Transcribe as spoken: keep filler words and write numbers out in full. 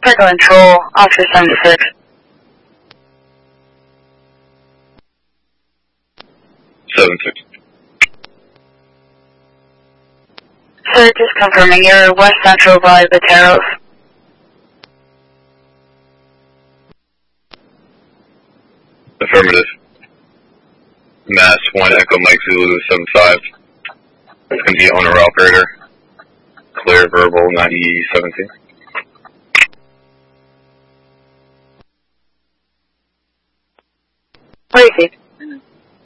Echo Control, Officer seventy-six. seven six. Sir, just confirming you're west central by Vateros. Affirmative. Mass one Echo Mike Zulu seven five. It's going to be owner operator. Clear verbal ninety seventeen. Received.